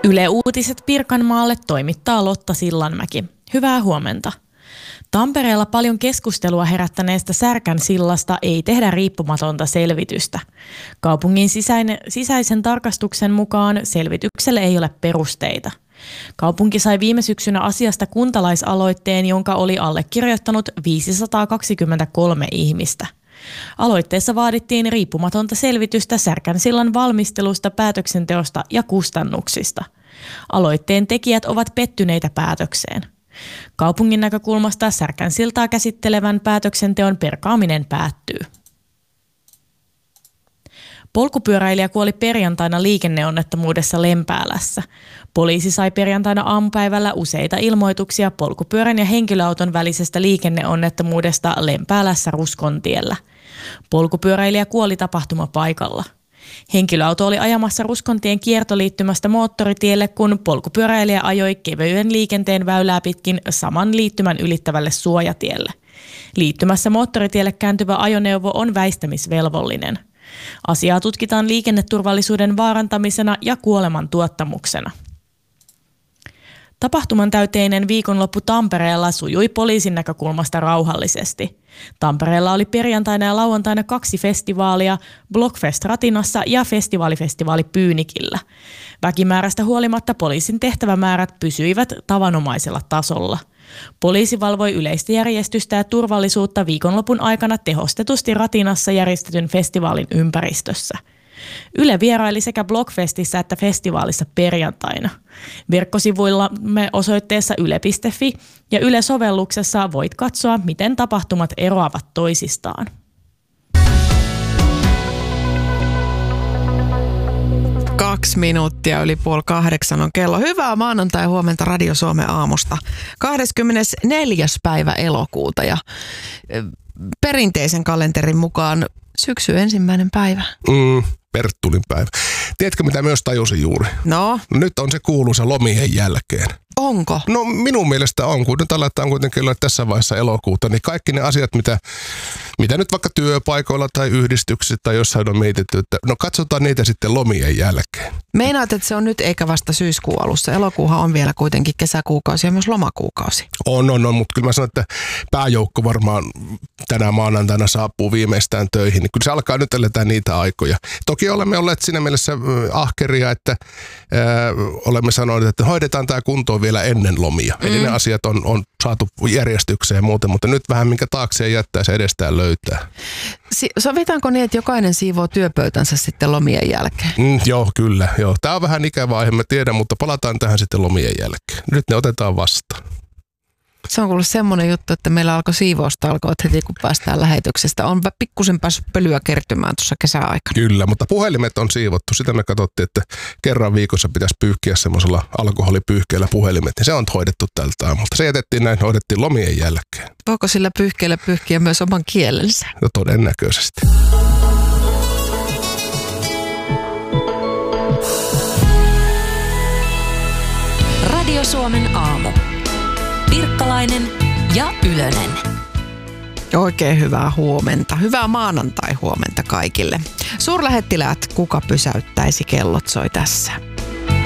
Yle Uutiset Pirkanmaalle toimittaa Lotta Sillanmäki. Hyvää huomenta. Tampereella paljon keskustelua herättäneestä Särkänsillasta ei tehdä riippumatonta selvitystä. Kaupungin sisäisen tarkastuksen mukaan selvitykselle ei ole perusteita. Kaupunki sai viime syksynä asiasta kuntalaisaloitteen, jonka oli allekirjoittanut 523 ihmistä. Aloitteessa vaadittiin riippumatonta selvitystä Särkänsillan valmistelusta, päätöksenteosta ja kustannuksista. Aloitteen tekijät ovat pettyneitä päätökseen. Kaupungin näkökulmasta Särkänsiltaa käsittelevän päätöksenteon perkaaminen päättyy. Polkupyöräilijä kuoli perjantaina liikenneonnettomuudessa Lempäälässä. Poliisi sai perjantaina aamupäivällä useita ilmoituksia polkupyörän ja henkilöauton välisestä liikenneonnettomuudesta Lempäälässä Ruskontiellä. Polkupyöräilijä kuoli tapahtumapaikalla. Henkilöauto oli ajamassa Ruskontien kiertoliittymästä moottoritielle, kun polkupyöräilijä ajoi kevyen liikenteen väylää pitkin saman liittymän ylittävälle suojatielle. Liittymässä moottoritielle kääntyvä ajoneuvo on väistämisvelvollinen. Asiaa tutkitaan liikenneturvallisuuden vaarantamisena ja kuoleman tuottamuksena. Tapahtuman täyteinen viikonloppu Tampereella sujui poliisin näkökulmasta rauhallisesti. Tampereella oli perjantaina ja lauantaina 2 festivaalia, Blockfest Ratinassa ja festivaali Pyynikillä. Väkimäärästä huolimatta poliisin tehtävämäärät pysyivät tavanomaisella tasolla. Poliisi valvoi yleistä järjestystä ja turvallisuutta viikonlopun aikana tehostetusti Ratinassa järjestetyn festivaalin ympäristössä. Yle vieraili sekä Blockfestissä että festivaalissa perjantaina. Verkkosivuillamme osoitteessa yle.fi ja Yle-sovelluksessa voit katsoa, miten tapahtumat eroavat toisistaan. Kaksi minuuttia yli 7:30 on kello. Hyvää maanantai huomenta Radio Suomen aamusta. 24. päivä elokuuta ja perinteisen kalenterin mukaan syksy ensimmäinen päivä. Perttulin päivä. Tiedätkö mitä myös tajusin juuri? No? Nyt on se kuuluisa lomien jälkeen. Onko? No minun mielestä on, kun nyt aletaan kuitenkin olla tässä vaiheessa elokuuta, niin kaikki ne asiat, mitä nyt vaikka työpaikoilla tai yhdistyksissä tai jossain on mietitty, että no katsotaan niitä sitten lomien jälkeen. Meinaat, että se on nyt eikä vasta syyskuun alussa. Elokuuhan on vielä kuitenkin kesäkuukausi ja myös lomakuukausi. On, mutta kyllä mä sanon, että pääjoukko varmaan tänä maanantaina saapuu viimeistään töihin. Niin kyllä se alkaa nyt eletään niitä aikoja. Toki olemme olleet siinä mielessä ahkeria, että olemme sanoneet, että hoidetaan tämä kuntoon vielä ennen lomia. Eli ne asiat on saatu järjestykseen ja muuten, mutta nyt vähän minkä taakseen jättää se edestään löytää. Sovitaanko niin, että jokainen siivoo työpöytänsä sitten lomien jälkeen? Joo, kyllä. Joo. Tämä on vähän ikävä aihe, mä tiedän, mutta palataan tähän sitten lomien jälkeen. Nyt ne otetaan vastaan. Se on kuullut semmoinen juttu, että meillä alkoi siivoustalkoot heti, kun päästään lähetyksestä. On pikkusen päässyt pölyä kertymään tuossa kesäaikana. Kyllä, mutta puhelimet on siivottu. Sitä me katsottiin, että kerran viikossa pitäisi pyyhkiä semmoisella alkoholipyyhkeellä puhelimet. Ja se on hoidettu tältä aamulta. Se jätettiin näin, hoidettiin lomien jälkeen. Voiko sillä pyyhkeellä pyyhkiä myös oman kielensä? No todennäköisesti. Radio Suomen aamu. Pirkkalainen ja Ylönen. Oikein hyvää huomenta. Hyvää maanantai huomenta kaikille. Suurlähettiläät, kuka pysäyttäisi, kellot soi tässä.